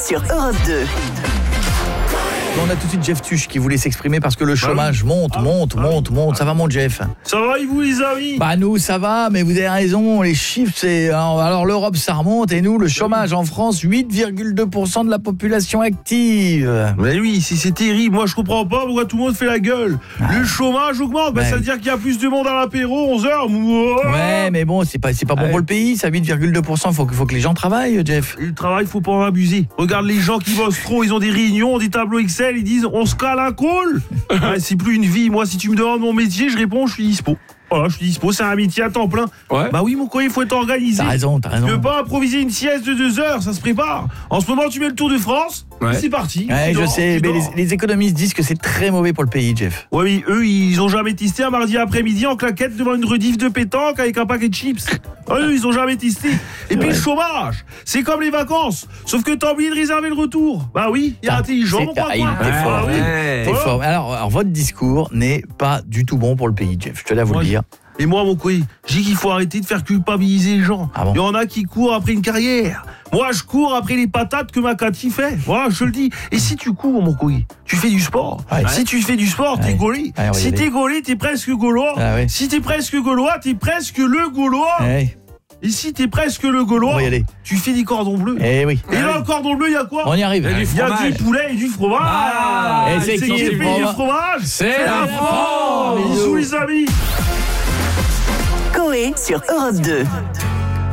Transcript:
sur Europe 2. On a tout de suite Jeff Tuch qui voulait s'exprimer parce que le chômage monte. Ça va mon Jeff? Ça va et vous les amis? Bah nous ça va, mais vous avez raison, les chiffres c'est... Alors l'Europe ça remonte et nous le chômage en France, 8,2% de la population active. Mais oui, c'est terrible, moi je comprends pas pourquoi tout le monde fait la gueule. Le chômage augmente, ça veut dire qu'il y a plus de monde à l'apéro, 11h. Ouais mais bon, c'est pas bon pour le pays, ça 8,2%, faut que les gens travaillent Jeff. Et le travail, faut pas en abuser. Regarde les gens qui bossent trop, ils ont des réunions, des tableaux Excel, ils disent on se cale un call. C'est plus une vie, moi si tu me demandes mon métier, je réponds je suis dispo. Voilà, je suis dispo, c'est un métier à temps plein. Ouais. Bah oui, mon coin, il faut être organisé. T'as raison. Tu peux pas improviser une sieste de 2 heures, ça se prépare. En ce moment, tu mets le Tour de France, c'est parti. Ouais, je sais, mais les économistes disent que c'est très mauvais pour le pays, Jeff. Ouais, mais eux, ils ont jamais testé un mardi après-midi en claquette devant une rediff de pétanque avec un paquet de chips. Eux, ils ont jamais testé. Et puis le chômage, c'est comme les vacances, sauf que t'as oublié de réserver le retour. Bah oui, il est intelligent, mon coin. T'es fort. Alors, votre discours n'est pas du tout bon pour le pays, Jeff, je te l'ai à vous le dire. Et moi, mon couille, je dis qu'il faut arrêter de faire culpabiliser les gens. Ah bon? Il y en a qui courent après une carrière. Moi, je cours après les patates que ma Cathy fait. Voilà, je te le dis. Et si tu cours, mon couille, tu fais du sport. Ouais. Si tu fais du sport, t'es gaulé. Si t'es gaulé, t'es presque gaulois. Si t'es presque gaulois, t'es presque le gaulois. Et si t'es presque le gaulois, tu fais des cordons bleus. Et dans le cordon bleu, il y a quoi? On y arrive. Il y a du poulet et du fromage. Et c'est qui fait du fromage? C'est la France. Bisous les amis. Coé sur Europe 2.